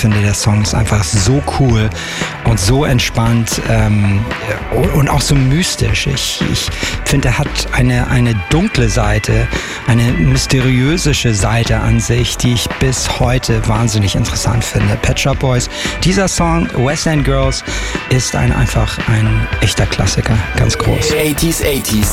finde, der Song ist einfach so cool und so entspannt und auch so mystisch. Ich finde, er hat eine dunkle Seite, eine mysteriöse Seite an sich, die ich bis heute wahnsinnig interessant finde. Pet Shop Boys, dieser Song West End Girls ist einfach ein echter Klassiker, ganz groß. 80s